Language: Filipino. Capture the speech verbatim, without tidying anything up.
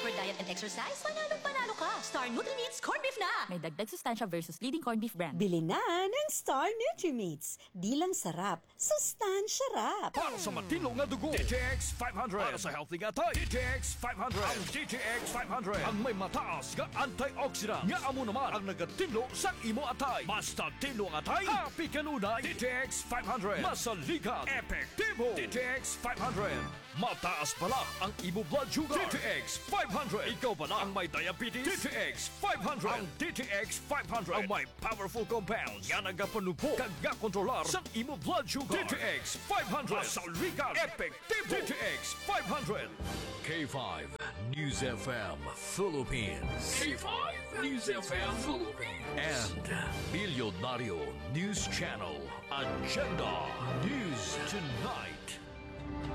proper diet and exercise, panalong panalo ka. Star Nutri-Meats Corned Beef na! May dagdag sustansya versus leading corned beef brand. Bili na ng Star Nutri-Meats. Di lang sarap, sustansya rap. Para sa matilong na dugo, D T X five hundred. Para sa healthy nga tayo, D T X five hundred. Ang D T X five hundred ang may mataas nga antioxidant. Nga amo naman ang nagatilo sa imo atay. Basta tilo ang atay, happy kanunay. D T X five hundred. Masaligan, epektibo. D T X five hundred. Mataas pala ang imo blood sugar. D T X five hundred. Ikaw pala ang may diabetes. D T X five hundred. Ang D T X five hundred ang may powerful compounds. Yan ang kapanupo kag kontrolar sa imo blood sugar. D T X five hundred. Masaligan, epektibo. D T X five hundred. K five News F M Philippines. K five News F M Philippines. And Milyonaryo News Channel. Agenda News Tonight.